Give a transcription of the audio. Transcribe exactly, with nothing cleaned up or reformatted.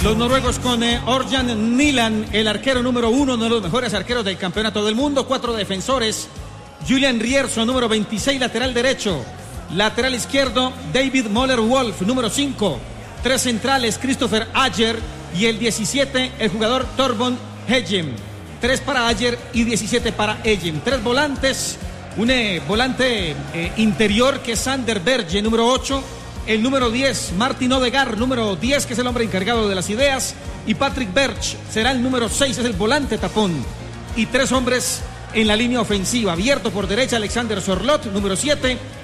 Los noruegos con eh, Orjan Nilan, el arquero número uno, uno de los mejores arqueros del campeonato del mundo. Cuatro defensores. Julian Rierson, número veintiséis, lateral derecho. Lateral izquierdo, David Moller-Wolf, número cinco. Tres centrales, Christopher Ayer. Y el diecisiete, el jugador Torbjörn Egem. Tres para Ayer y diecisiete para Egem. Tres volantes. Un eh, volante eh, interior que es Sander Berge, número ocho. El número diez, Martin Odegaard, número diez, que es el hombre encargado de las ideas. Y Patrick Berch será el número seis, es el volante tapón. Y tres hombres en la línea ofensiva. Abierto por derecha, Alexander Sorloth, número siete.